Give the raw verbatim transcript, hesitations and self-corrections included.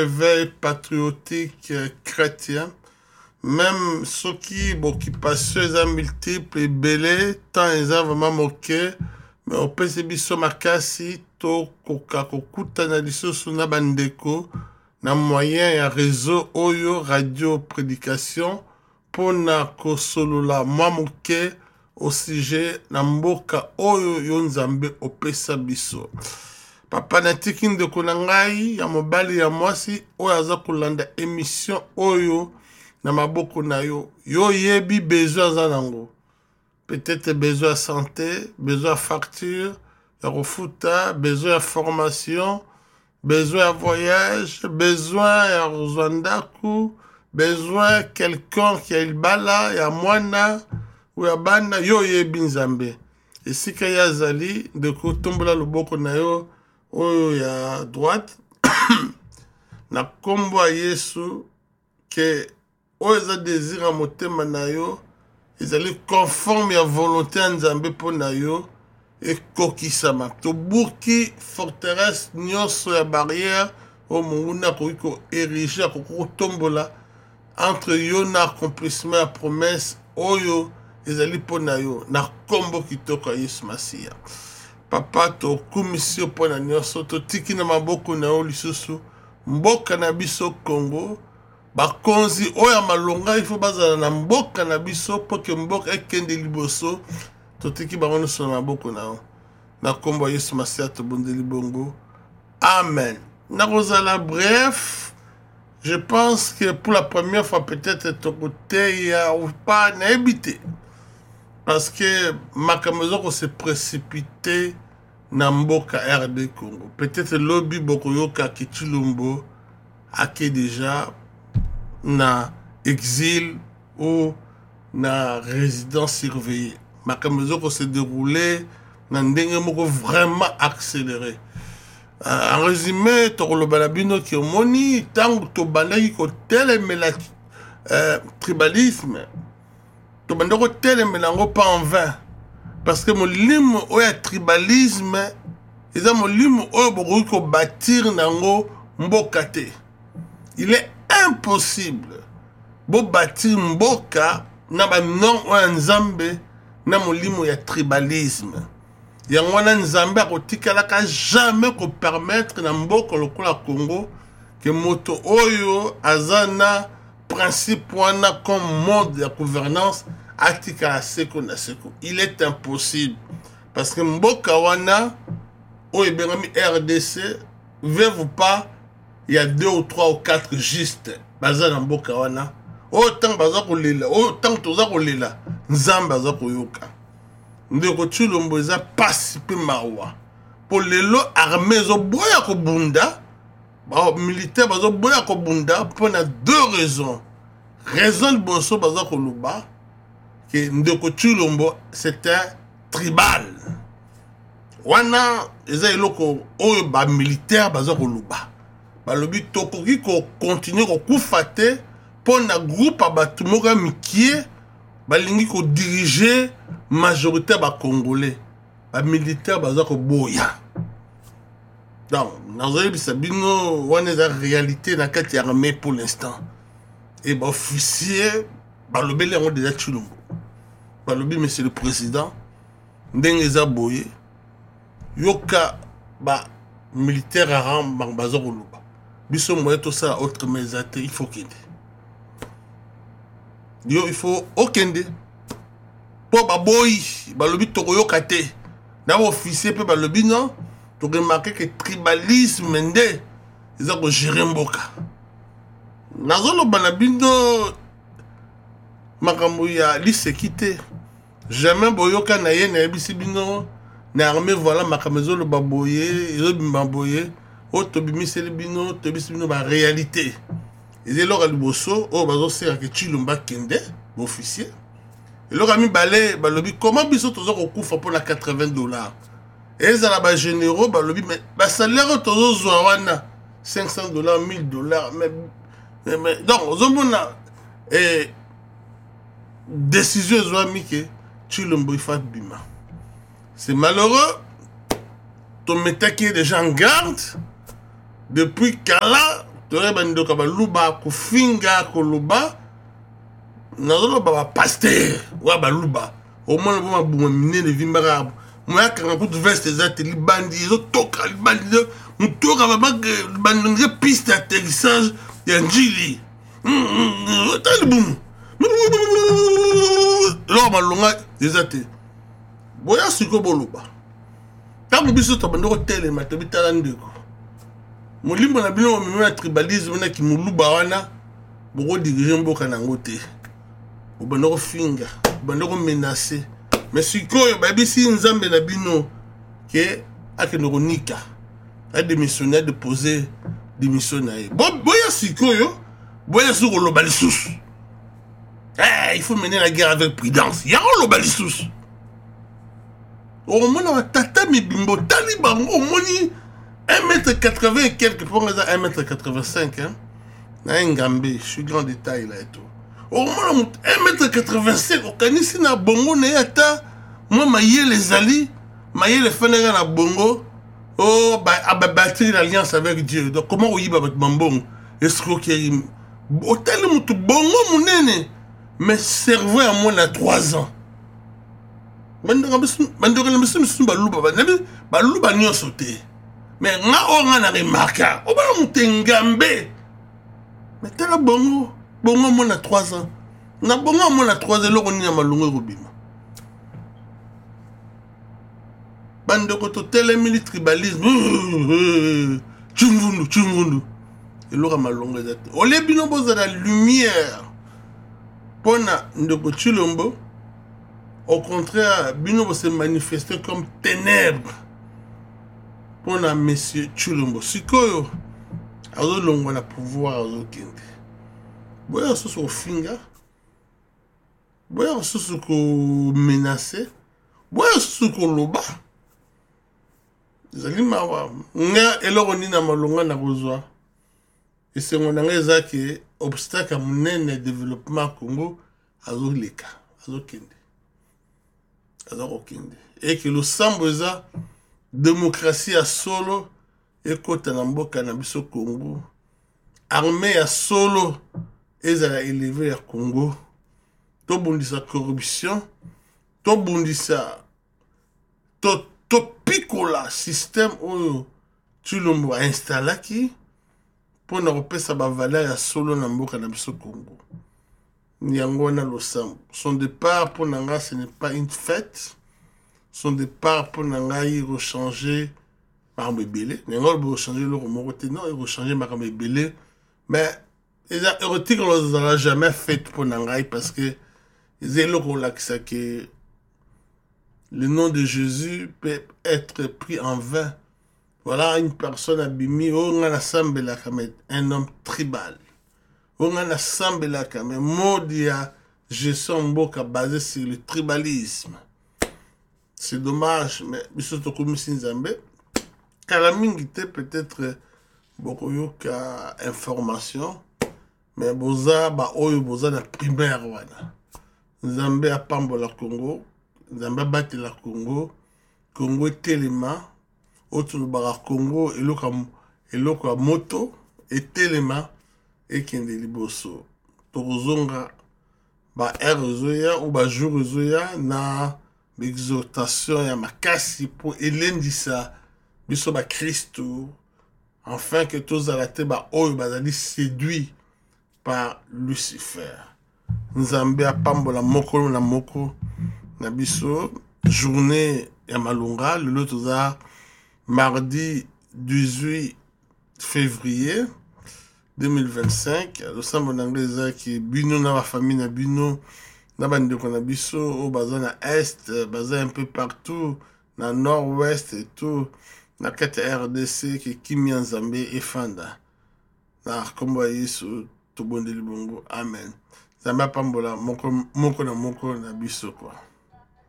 Éveil patriotique chrétien, même ceux qui occupation eza multiple ebele tant eza vraiment moke mais opesi biso makasi tokoka kokutana lisusu na bandeko na moyen ya réseau oyo radio prédication mpona kosolola mwa moke au sujet na mboka oyo yo nzambe opesa biso. Papa natiki ndeko na ngai ya mobali ya mwasi oyo aza kolanda émission oyo na maboko na yo. Yo yebi besoin aza nango. Peut-être besoin de santé, besoin de facture, ya refuta, besoin de formation, besoin de voyage, besoin ya rozwandaku, besoin quelqu'un qui a il bala, ya mwana, ou ya bana, yo yebi nzambe. Et si kaya zali, ndeko tombola loboko na yo, oyo ya droite na kombo ya Yesu ke oyo eza désir ya motema na yo ezali conforme ya volonté ya nzambe mpo na yo ekokisama. Tobuki forteresse nyonso ya barrière oyo monguna akoki koérige akoki kotombola entre yo na accomplissement ya promesse oyo ezali mpo na yo na kombo kitoko ya Yesu Masiya. Papa to komisio pona nyonso to tiki na maboko na yo lisusu mboka na biso Congo bakonzi oya malonga ifo bazala na mboka na biso po ke mboka ekende liboso to tiki bango nyonso na maboko na yo na kombo ya Yesu Masiya to bondeli bongo amen. Na kozala bref, je pense que pour la première fois peut-être to côté ya ou pas na habité. Parce que Makamazoko s'est précipité dans Mboka R D Congo. Peut-être lobby Bokoyoka Kichilumbo a qui déjà na exil ou na résidence surveillée. Makamazoko s'est déroulé dans un vraiment accéléré. Euh, en résumé, Toro Balabino qui est moni, tant que Tobanaki tel euh, tribalisme. Tobandoko tele melango pas en vain parce que mon lime oya tribalisme eza mon lime oyo bokoki ko bâtir nango mboka te. Il est impossible bo bâtir mboka na ba non oya nzambe na mon lime ya tribalisme. Yango wana nzambe akotikalaka jamais ko permettre na mboka lokola Congo que moto oyo azana principe wana comme mode de gouvernance atika seko na seko. Il est impossible parce que mboka wana o ebengami R D C veut ou pas il y a deux ou trois ou quatre juste baza na mboka wana autant baza kolela autant toza kolela nzambe baza koyoka ndeko Tshilombo eza pasi pe mawa pour lelo armée zo boya ko bunda ba militaire bazo boya ko bunda pour na deux raisons. Raison de boso baza ko luba que ndeko Tshilombo c'était tribal. Wana eza eloko oyo ba militaire baza ko luba. Ba lobi tokoki ko continuer ko kufate pour na groupe abatu moka mikie balingi ko diriger majorité ba congolais. Ba militaire baza ko boya. Donc, nazali bisabino wana eza réalité na kati ya armée pour l'instant. Et bah officier bah le belé on déjà Tshilombo bah le monsieur le président ndenge za boye yoka bah militaire à rang bah bazo koluba biso moye tout ça autre mesate il faut kende yo il faut okende po ba boy bah le but to yoka te na officier pe bah le but non to remarquer que tribalisme ndé ils ont géré mboka. Nazolo banabino makambo ya lisekite jamais boyoka na ye na bisi bino na armée voilà makamezo lo baboye yo bimbaboye o to bimiseli bino to bisi bino ba réalité et lo ka liboso o bazo sera ke Tshilombo kende officier et lo ka mi balé balobi comment biso tozo ko kufa pour la quatre-vingts dollars et ça la ba généraux balobi mais ba salaire tozo zwa wana cinq cents dollars mille dollars mais Mais, mais, donc, Zomona, et décision Zouami que Tshilombo Ifat Bima. C'est malheureux. Ton métier qui est déjà en garde. Depuis Kala, toye bandoka baluba kofinga koloba nazoloba ba pasteur wa baluba au moins le moment bon mine de vimbara moi quand pour veste ezate libandi zo toka libandi mutoka ba bandi piste d'atterrissage ya njili tali boum lo malonga ezate boya siko boluba tabu biso to bandoko tele matabitala ndeko molimbo na bino mimena tribalisme na ki muluba wana boko diriger mboka nango te obandoko finga obandoko menacer mais sikoyo babisi nzambe na bino ke akendoko nika a démissionné a déposé démission na ye boya sikoyo boya siko loba lisusu eh il faut mener la guerre avec prudence ya loba lisusu au moins on tata mi bimbo taliban au moins un mètre quatre-vingts et quelques pour un mètre quatre-vingt-cinq hein na ngambé je suis grand détail là et tout au moins un mètre quatre-vingt-cinq au kanisi na bongo na yata moi maye les ali maye les fenera na bongo oh ba bâtir l'alliance avec Dieu donc comment oyiba bat mambongo escroquerie hôtel mutu bongo munene mais cerveau à moins à trois ans bandaka bisu bandaka bisu bisu baluba ba nabi baluba nyonso te mais nga o nga na remarka o ba mutengambe mais tala bongo bongo mon à trois ans na bongo mon à trois ans loko ni ya malongo robima bandoko to tele mili tribalisme chungundu chungundu et loko malongo ezate o le bino boza la lumière pona ndoko chilombo au contraire bino se manifester comme ténèbres pona monsieur chilombo sikoyo azo longo na pouvoir azo kende boya soso finga boya soso ko menacer boya soso ko loba zali mawa nga eloko ni na malonga na kozwa esengo na nga ezaki obstacle munene développement Congo azo leka azo kende azo kende et que le sambo eza démocratie à solo et kota na mboka na biso Congo armée à solo ezala élevé ya Congo to bundisa corruption to bundisa to to pikola système oyo Tshilombo a installaki pour na kopesa ba valeur ya solo na mboka na biso Congo nyango na losambo son départ pour nanga ce n'est pas une fête son départ pour nanga il rechanger par bébélé nyango il rechanger le moko non il rechanger par bébélé mais les érotiques on les a jamais fait pour nanga parce que ils ont relaxé que le nom de Jésus peut être pris en vain. Voilà une personne abîmée, on a assemblé la caméra, un homme tribal. On a assemblé la caméra, Modia, je sens beaucoup basé sur le tribalisme. C'est dommage, mais surtout comme si Nzambe, Karamingi peut-être beaucoup d'informations, mais boza ba oyo boza na primaire wana. Nzambe a pambola Congo. Nzambe bati la Congo, Congo telema, autour bara Congo, eloko a moto, et telema, et kende liboso. Torozonga, ba erozoya, ou ba jurozoya, na l'exhortation ya makasi pour elendisa, biso ba Christo, afin que tous arrêtés ba oyo bazali séduit par Lucifer. Nzambe a pambola moko na moko, Nabiso, journée ya Malunga, le lot mardi dix-huit février deux mille vingt-cinq. Le sambo d'anglais qui bino na ma famille na bino na bande ko na biso au baza na est, baza un peu partout na nord-ouest et tout na kati R D C qui Kimi Nzambe et Fanda. Na kombo Yesu to bondeli bongo. Amen. Zamba pambola moko moko na moko na biso quoi.